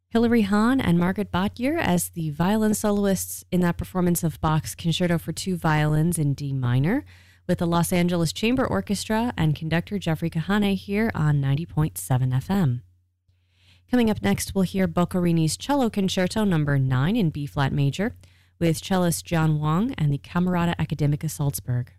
Hilary Hahn and Margaret Botyer as the violin soloists in that performance of Bach's Concerto for Two Violins in D minor, with the Los Angeles Chamber Orchestra and conductor Jeffrey Kahane here on 90.7 FM. Coming up next, we'll hear Boccherini's Cello Concerto No. 9 in B-flat major, with cellist John Wang and the Camerata Academica Salzburg.